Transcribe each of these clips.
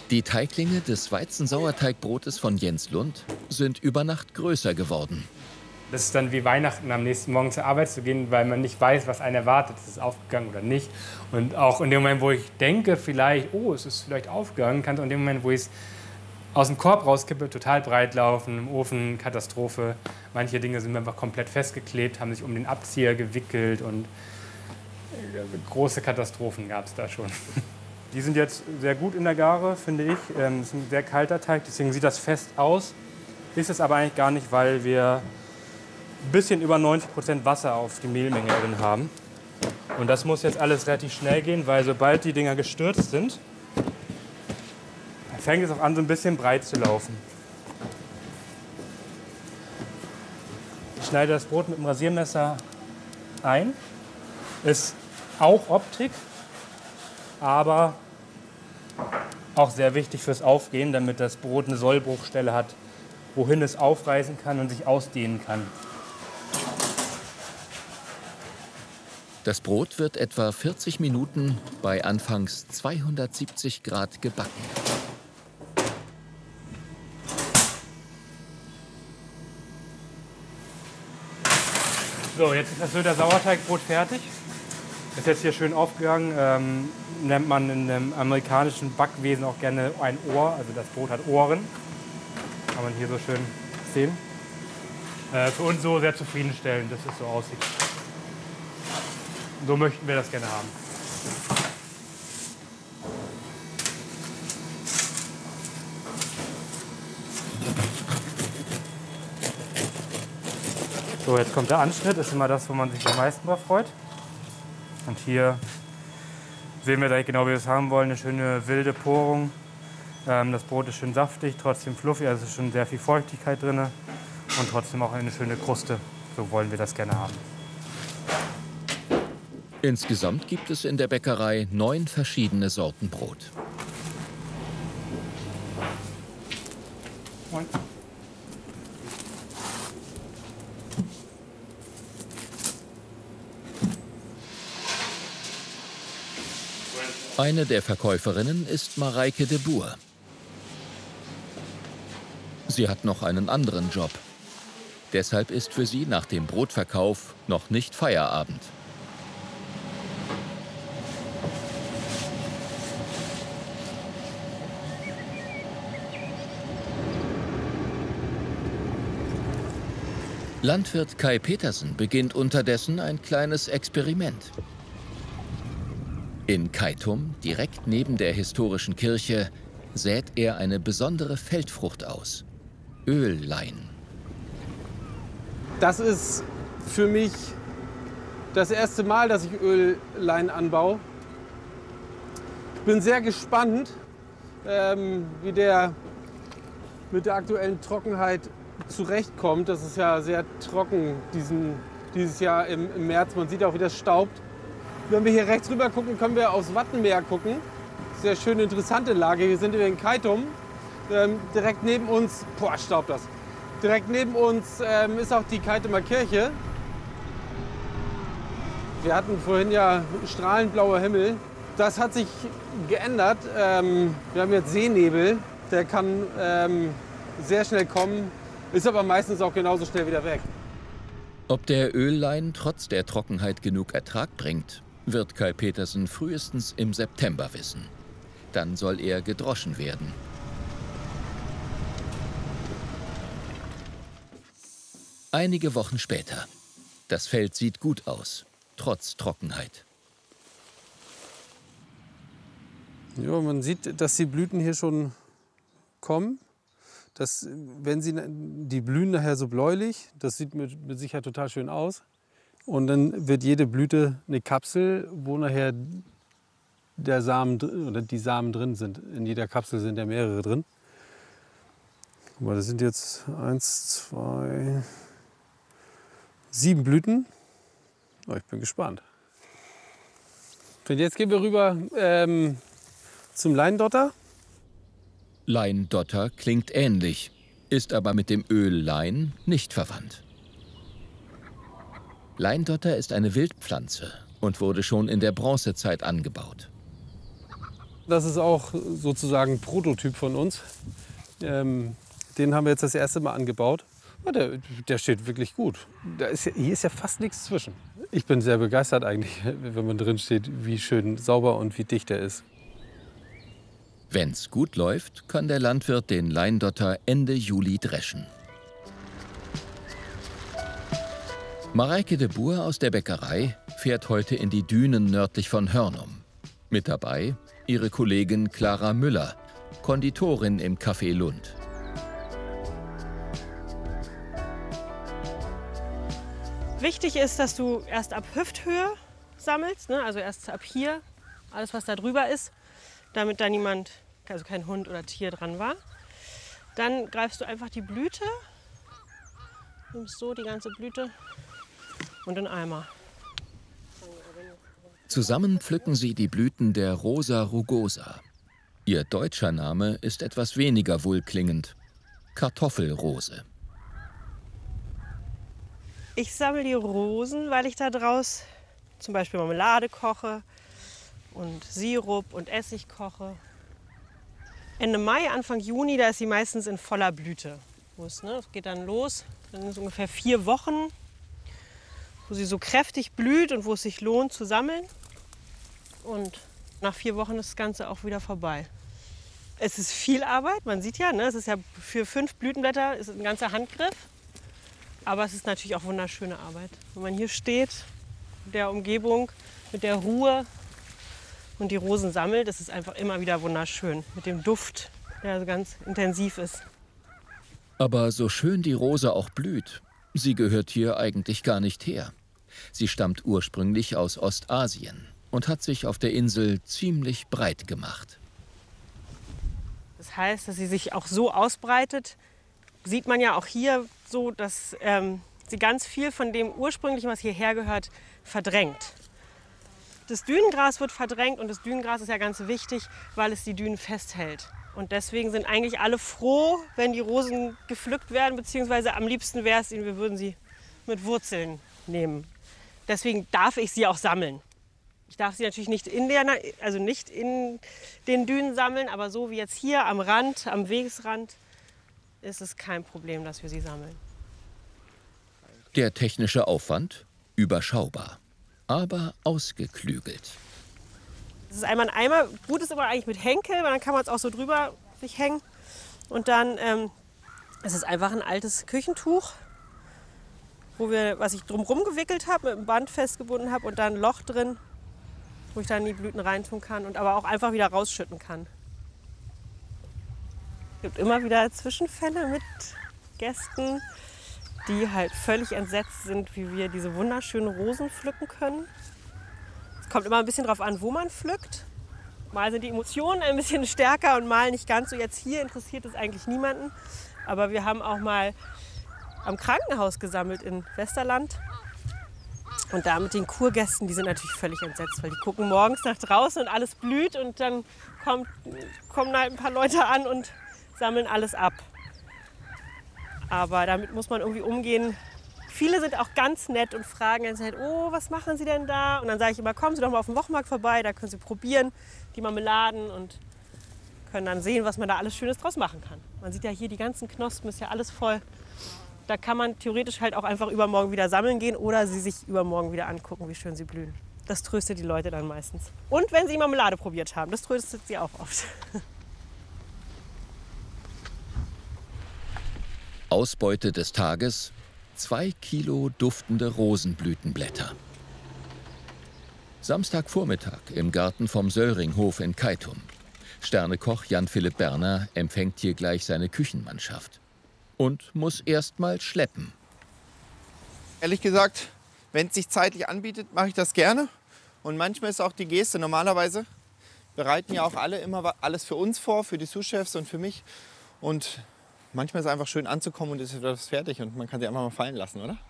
Die Teiglinge des Weizensauerteigbrotes von Jens Lund sind über Nacht größer geworden. Das ist dann wie Weihnachten, am nächsten Morgen zur Arbeit zu gehen, weil man nicht weiß, was einen erwartet. Ist es aufgegangen oder nicht? Und auch in dem Moment, wo ich denke, vielleicht, oh, es ist vielleicht aufgegangen, kann es in dem Moment, wo ich es aus dem Korb rauskippe, total breit laufen, im Ofen, Katastrophe. Manche Dinge sind einfach komplett festgeklebt, haben sich um den Abzieher gewickelt und große Katastrophen gab es da schon. Die sind jetzt sehr gut in der Gare, finde ich. Es ist ein sehr kalter Teig, deswegen sieht das fest aus. Ist es aber eigentlich gar nicht, weil wir ein bisschen über 90% Wasser auf die Mehlmenge drin haben. Und das muss jetzt alles relativ schnell gehen, weil sobald die Dinger gestürzt sind, fängt es auch an, so ein bisschen breit zu laufen. Ich schneide das Brot mit dem Rasiermesser ein. Ist auch Optik, aber auch sehr wichtig fürs Aufgehen, damit das Brot eine Sollbruchstelle hat, wohin es aufreißen kann und sich ausdehnen kann. Das Brot wird etwa 40 Minuten bei anfangs 270 Grad gebacken. So, jetzt ist das Sylter Sauerteigbrot fertig. Ist jetzt hier schön aufgegangen. Nennt man in dem amerikanischen Backwesen auch gerne ein Ohr. Also das Brot hat Ohren. Kann man hier so schön sehen. Für uns so sehr zufriedenstellend, dass es so aussieht. So möchten wir das gerne haben. So, jetzt kommt der Anschnitt. Das ist immer das, wo man sich am meisten drauf freut. Und hier sehen wir gleich genau, wie wir es haben wollen. Eine schöne wilde Porung. Das Brot ist schön saftig, trotzdem fluffig. Also ist schon sehr viel Feuchtigkeit drin. Und trotzdem auch eine schöne Kruste. So wollen wir das gerne haben. Insgesamt gibt es in der Bäckerei 9 verschiedene Sorten Brot. Moin. Eine der Verkäuferinnen ist Mareike de Boer. Sie hat noch einen anderen Job. Deshalb ist für sie nach dem Brotverkauf noch nicht Feierabend. Landwirt Kai Petersen beginnt unterdessen ein kleines Experiment. In Keitum, direkt neben der historischen Kirche, sät er eine besondere Feldfrucht aus: Öllein. Das ist für mich das erste Mal, dass ich Öllein anbaue. Ich bin sehr gespannt, wie der mit der aktuellen Trockenheit zurechtkommt. Das ist ja sehr trocken dieses Jahr im März. Man sieht auch, wie das staubt. Wenn wir hier rechts rüber gucken, können wir aufs Wattenmeer gucken. Sehr schöne, interessante Lage. Wir sind in Keitum. Direkt neben uns, staubt das. Direkt neben uns ist auch die Keitumer Kirche. Wir hatten vorhin ja strahlend-blauer Himmel. Das hat sich geändert. Wir haben jetzt Seenebel. Der kann sehr schnell kommen, ist aber meistens auch genauso schnell wieder weg. Ob der Öllein trotz der Trockenheit genug Ertrag bringt, wird Kai Petersen frühestens im September wissen. Dann soll er gedroschen werden. Einige Wochen später. Das Feld sieht gut aus, trotz Trockenheit. Ja, man sieht, dass die Blüten hier schon kommen. Die blühen nachher so bläulich. Das sieht mit Sicherheit total schön aus. Und dann wird jede Blüte eine Kapsel, wo nachher der Samen oder die Samen drin sind. In jeder Kapsel sind ja mehrere drin. Guck mal, das sind jetzt 1, 2, 7 Blüten. Oh, ich bin gespannt. Und jetzt gehen wir rüber zum Leindotter. Leindotter klingt ähnlich, ist aber mit dem Öllein nicht verwandt. Leindotter ist eine Wildpflanze und wurde schon in der Bronzezeit angebaut. Das ist auch sozusagen ein Prototyp von uns. Den haben wir jetzt das erste Mal angebaut. Der steht wirklich gut. Hier ist ja fast nichts zwischen. Ich bin sehr begeistert eigentlich, wenn man drin steht, wie schön sauber und wie dicht er ist. Wenn's gut läuft, kann der Landwirt den Leindotter Ende Juli dreschen. Mareike de Boer aus der Bäckerei fährt heute in die Dünen nördlich von Hörnum. Mit dabei ihre Kollegin Clara Müller, Konditorin im Café Lund. Wichtig ist, dass du erst ab Hüfthöhe sammelst, ne? Also erst ab hier, alles was da drüber ist, damit da niemand, also kein Hund oder Tier dran war. Dann greifst du einfach die Blüte, nimmst so die ganze Blüte und den Eimer. Zusammen pflücken sie die Blüten der Rosa rugosa. Ihr deutscher Name ist etwas weniger wohlklingend: Kartoffelrose. Ich sammle die Rosen, weil ich da draus zum Beispiel Marmelade koche und Sirup und Essig koche. Ende Mai, Anfang Juni, da ist sie meistens in voller Blüte. Das geht dann los, dann ist ungefähr 4 Wochen, wo sie so kräftig blüht und wo es sich lohnt zu sammeln. Und nach 4 Wochen ist das Ganze auch wieder vorbei. Es ist viel Arbeit, man sieht ja, ne? Es ist ja für 5 Blütenblätter ist ein ganzer Handgriff. Aber es ist natürlich auch wunderschöne Arbeit. Wenn man hier steht, in der Umgebung, mit der Ruhe und die Rosen sammelt, ist es einfach immer wieder wunderschön. Mit dem Duft, der so ganz intensiv ist. Aber so schön die Rose auch blüht, sie gehört hier eigentlich gar nicht her. Sie stammt ursprünglich aus Ostasien und hat sich auf der Insel ziemlich breit gemacht. Das heißt, dass sie sich auch so ausbreitet, sieht man ja auch hier so, dass sie ganz viel von dem ursprünglichen, was hierher gehört, verdrängt. Das Dünengras wird verdrängt und das Dünengras ist ja ganz wichtig, weil es die Dünen festhält. Und deswegen sind eigentlich alle froh, wenn die Rosen gepflückt werden, beziehungsweise am liebsten wäre es ihnen, wir würden sie mit Wurzeln nehmen. Deswegen darf ich sie auch sammeln. Ich darf sie natürlich nicht in den Dünen sammeln, aber so wie jetzt hier am Rand, am Wegesrand, ist es kein Problem, dass wir sie sammeln. Der technische Aufwand überschaubar, aber ausgeklügelt. Das ist einmal ein Eimer. Gut ist immer eigentlich mit Henkel, weil dann kann man es auch so drüber sich hängen. Und dann ist es einfach ein altes Küchentuch, was ich drumherum gewickelt habe, mit einem Band festgebunden habe und dann ein Loch drin, wo ich dann die Blüten reintun kann und aber auch einfach wieder rausschütten kann. Es gibt immer wieder Zwischenfälle mit Gästen, die halt völlig entsetzt sind, wie wir diese wunderschönen Rosen pflücken können. Es kommt immer ein bisschen drauf an, wo man pflückt. Mal sind die Emotionen ein bisschen stärker und mal nicht ganz so. Jetzt hier interessiert es eigentlich niemanden. Aber wir haben auch mal am Krankenhaus gesammelt in Westerland. Und da mit den Kurgästen, die sind natürlich völlig entsetzt, weil die gucken morgens nach draußen und alles blüht und dann kommen halt ein paar Leute an und sammeln alles ab. Aber damit muss man irgendwie umgehen. Viele sind auch ganz nett und fragen dann halt, oh, was machen Sie denn da? Und dann sage ich immer, kommen Sie doch mal auf den Wochenmarkt vorbei, da können Sie probieren, die Marmeladen und können dann sehen, was man da alles Schönes draus machen kann. Man sieht ja hier die ganzen Knospen, ist ja alles voll. Da kann man theoretisch halt auch einfach übermorgen wieder sammeln gehen oder sie sich übermorgen wieder angucken, wie schön sie blühen. Das tröstet die Leute dann meistens. Und wenn sie Marmelade probiert haben, das tröstet sie auch oft. Ausbeute des Tages: 2 Kilo duftende Rosenblütenblätter. Samstagvormittag im Garten vom Söllringhof in Keitum. Sternekoch Jan-Philipp Berner empfängt hier gleich seine Küchenmannschaft und muss erst mal schleppen. Ehrlich gesagt, wenn es sich zeitlich anbietet, mache ich das gerne. Und manchmal ist auch die Geste. Normalerweise bereiten ja auch alle immer alles für uns vor, für die Sous-Chefs und für mich. Und manchmal ist es einfach schön anzukommen und es ist etwas fertig und man kann sie einfach mal fallen lassen, oder?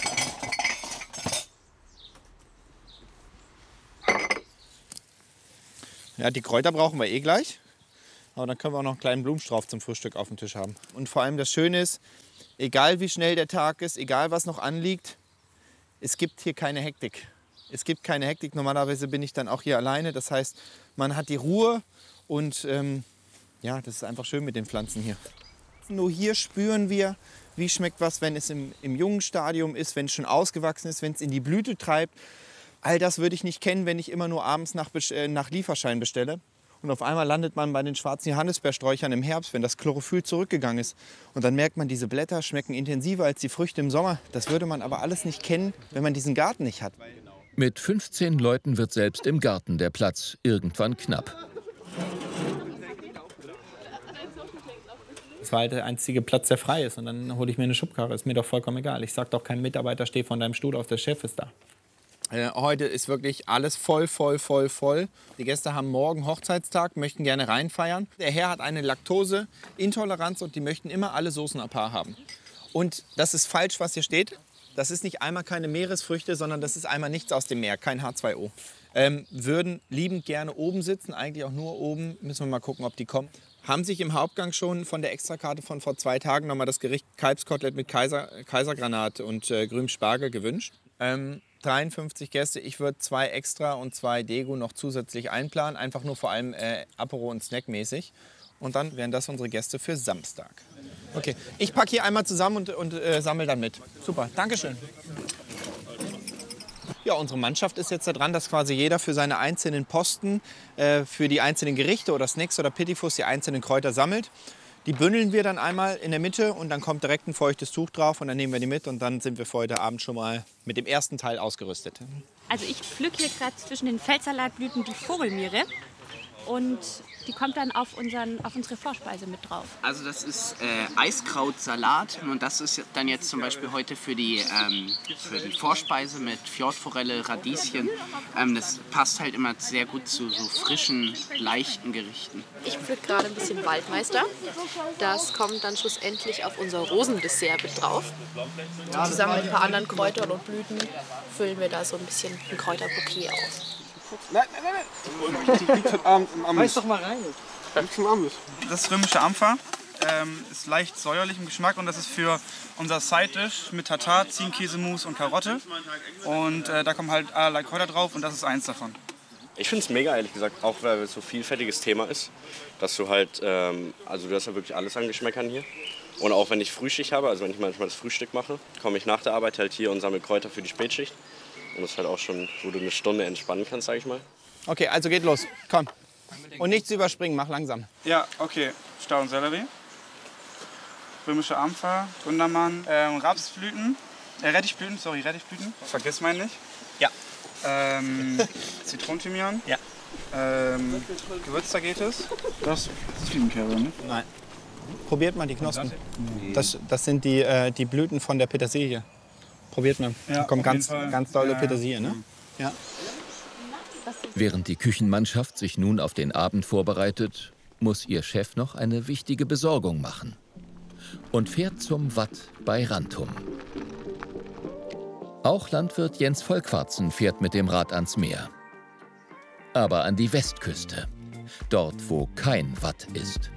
Ja, die Kräuter brauchen wir eh gleich. Aber dann können wir auch noch einen kleinen Blumenstrauß zum Frühstück auf dem Tisch haben. Und vor allem das Schöne ist, egal wie schnell der Tag ist, egal was noch anliegt, es gibt hier keine Hektik. Es gibt keine Hektik. Normalerweise bin ich dann auch hier alleine. Das heißt, man hat die Ruhe und ja, das ist einfach schön mit den Pflanzen hier. Nur hier spüren wir, wie schmeckt was, wenn es im jungen Stadium ist, wenn es schon ausgewachsen ist, wenn es in die Blüte treibt. All das würde ich nicht kennen, wenn ich immer nur abends nach Lieferschein bestelle. Und auf einmal landet man bei den schwarzen Johannisbeersträuchern im Herbst, wenn das Chlorophyll zurückgegangen ist. Und dann merkt man, diese Blätter schmecken intensiver als die Früchte im Sommer. Das würde man aber alles nicht kennen, wenn man diesen Garten nicht hat. Mit 15 Leuten wird selbst im Garten der Platz irgendwann knapp. Das war halt der einzige Platz, der frei ist. Und dann hole ich mir eine Schubkarre. Ist mir doch vollkommen egal. Ich sage doch keinem Mitarbeiter, steh von deinem Stuhl auf, der Chef ist da. Heute ist wirklich alles voll. Die Gäste haben morgen Hochzeitstag, möchten gerne reinfeiern. Der Herr hat eine Laktoseintoleranz und die möchten immer alle Soßen à part haben. Und das ist falsch, was hier steht. Das ist nicht einmal keine Meeresfrüchte, sondern das ist einmal nichts aus dem Meer, kein H2O. Würden liebend gerne oben sitzen, eigentlich auch nur oben. Müssen wir mal gucken, ob die kommen. Haben sich im Hauptgang schon von der Extrakarte von vor 2 Tagen nochmal das Gericht Kalbskotelett mit Kaisergranat und grünem Spargel gewünscht. 53 Gäste, ich würde 2 Extra und 2 Dego noch zusätzlich einplanen. Einfach nur vor allem Apero- und Snackmäßig. Und dann wären das unsere Gäste für Samstag. Okay, ich packe hier einmal zusammen und sammle dann mit. Super, Dankeschön. Ja, unsere Mannschaft ist jetzt da dran, dass quasi jeder für seine einzelnen Posten, für die einzelnen Gerichte oder Snacks oder Pitifus die einzelnen Kräuter sammelt. Die bündeln wir dann einmal in der Mitte und dann kommt direkt ein feuchtes Tuch drauf und dann nehmen wir die mit und dann sind wir für heute Abend schon mal mit dem ersten Teil ausgerüstet. Also ich pflücke hier gerade zwischen den Feldsalatblüten die Vogelmiere und die kommt dann auf unsere Vorspeise mit drauf. Also das ist Eiskrautsalat und das ist dann jetzt zum Beispiel heute für die Vorspeise mit Fjordforelle, Radieschen. Das passt halt immer sehr gut zu so frischen, leichten Gerichten. Ich pflück gerade ein bisschen Waldmeister. Das kommt dann schlussendlich auf unser Rosendessert mit drauf. Zusammen mit ein paar anderen Kräutern und Blüten füllen wir da so ein bisschen ein Kräuterbouquet aus. Nein. Die liegt heute Abend im Amüs. Weiß doch mal rein. Das ist römische Ampfer. Ist leicht säuerlich im Geschmack und das ist für unser Side-Dish mit Tatar, Ziegenkäsemousse und Karotte. Und da kommen halt allerlei Kräuter drauf und das ist eins davon. Ich finde es mega, ehrlich gesagt, auch weil es so ein vielfältiges Thema ist, dass du halt, also du hast ja wirklich alles an Geschmäckern hier. Und auch wenn ich Frühschicht habe, also wenn ich manchmal das Frühstück mache, komme ich nach der Arbeit halt hier und sammle Kräuter für die Spätschicht. Und das ist halt auch schon, wo du eine Stunde entspannen kannst, sag ich mal. Okay, also geht los. Komm. Und nichts überspringen, mach langsam. Ja, okay. Stau und Sellerie, römische Ampfer, Gundermann, Rapsblüten, Rettichblüten. Vergiss meinen nicht. Ja. Zitronenthymian. Ja. Gewürztagetes. Das ist Zwiebelkerne, ne? Nein. Probiert mal die Knospen. Das sind die Blüten von der Petersilie. Probiert mal. Ja, da kommt ganz dolle Ja. Petersilie, ne? Ja. Während die Küchenmannschaft sich nun auf den Abend vorbereitet, muss ihr Chef noch eine wichtige Besorgung machen und fährt zum Watt bei Rantum. Auch Landwirt Jens Volkwarzen fährt mit dem Rad ans Meer. Aber an die Westküste, dort wo kein Watt ist.